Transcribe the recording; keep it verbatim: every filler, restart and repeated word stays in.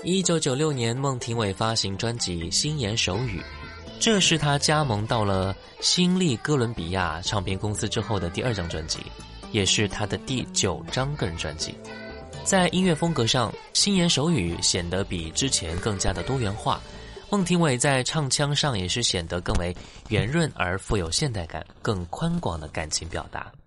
一九九六年，孟庭苇发行专辑《心言手语》，这是他加盟到了新力哥伦比亚唱片公司之后的第二张专辑，也是他的第九张个人专辑。在音乐风格上，《心言手语》显得比之前更加的多元化，孟庭苇在唱腔上也是显得更为圆润而富有现代感，更宽广的感情表达。